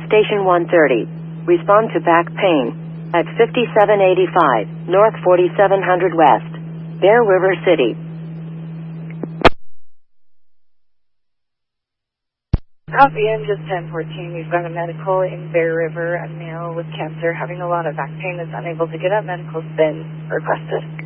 Station 130. Respond to back pain at 5785 North 4700 West, Bear River City. Copy, just 1014. We've got a medical in Bear River, a male with cancer having a lot of back pain that's unable to get up. Medical's been requested.